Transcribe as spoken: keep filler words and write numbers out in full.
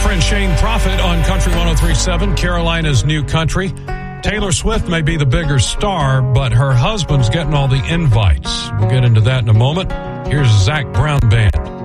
friend Shane Prophet on Country one oh three point seven, Carolina's new country. Taylor Swift may be the bigger star, but her husband's getting all the invites. We'll get into that in a moment. Here's Zac Brown Band.